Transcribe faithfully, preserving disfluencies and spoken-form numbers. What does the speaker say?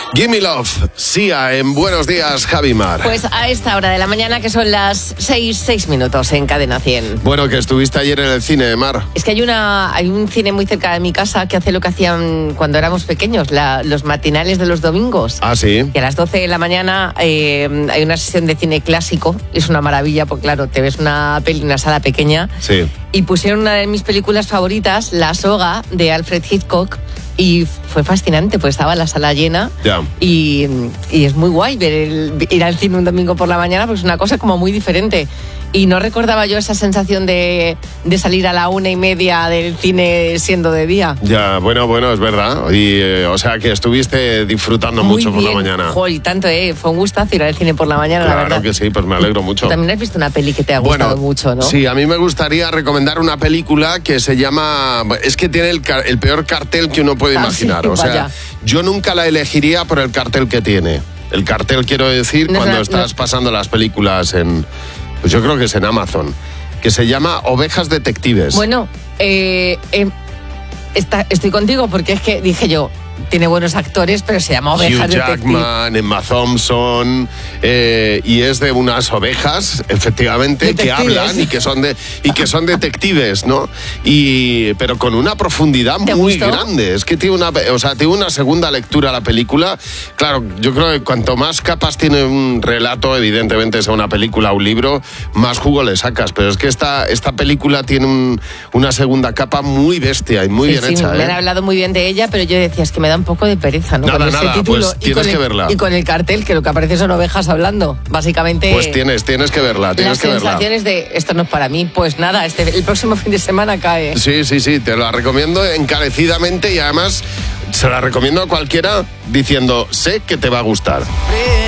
Gimme Love, Sia en Buenos Días, Javi Mar. Pues a esta hora de la mañana, que son las seis, seis minutos en Cadena cien. Bueno, que estuviste ayer en el cine, Mar. Es que hay una hay un cine muy cerca de mi casa que hace lo que hacían cuando éramos pequeños, la, los matinales de los domingos. Ah, sí. Y a las doce de la mañana eh, hay una sesión de cine clásico. Es una maravilla, porque claro, te ves una peli en una sala pequeña. Sí. Y pusieron una de mis películas favoritas, La soga, de Alfred Hitchcock. Y fue fascinante, pues estaba la sala llena. Ya. Y, y es muy guay ver el, ir al cine un domingo por la mañana, pues es una cosa como muy diferente. Y no recordaba yo esa sensación de, de salir a la una y media del cine siendo de día. Ya, bueno, bueno, es verdad. Y, eh, o sea, que estuviste disfrutando Muy mucho bien. por la mañana. Joder, y tanto, ¿eh? Fue un gustazo ir al cine por la mañana, Claro la verdad. que sí, pues me alegro mucho. Tú también has visto una peli que te ha Bueno, gustado mucho, ¿no? Sí, a mí me gustaría recomendar una película que se llama... Es que tiene el, car- el peor cartel que uno puede Ah, imaginar. sí, o sea, vaya. yo nunca la elegiría por el cartel que tiene. El cartel, quiero decir, No es cuando una- estás no- pasando las películas en... Pues yo creo que es en Amazon. Que se llama Ovejas Detectives. Bueno, eh, eh, está, estoy contigo porque es que dije yo, tiene buenos actores, pero se llama Ovejas Hugh Detective. Jackman, Emma Thompson, eh, y es de unas ovejas, efectivamente, que Detectives. hablan y que son de y que son detectives, ¿no? Y pero con una profundidad ¿Te muy gustó? grande. Es que tiene una, o sea, tiene una segunda lectura la película. Claro, yo creo que cuanto más capas tiene un relato, evidentemente sea una película o un libro, más jugo le sacas. Pero es que esta esta película tiene un- una segunda capa muy bestia y muy Sí, bien sí, hecha. me ¿eh? han hablado muy bien de ella, pero yo decía, es que me da un poco de pereza, ¿no? Nada, con ese nada, título pues y tienes con el, que verla. Y con el cartel, que lo que aparece son ovejas hablando. Básicamente, Pues tienes, tienes que verla, tienes las que verla. sensaciones de, esto no es para mí. Pues nada, este, el próximo fin de semana cae. Sí, sí, sí, te la recomiendo encarecidamente y además se la recomiendo a cualquiera diciendo, sé que te va a gustar.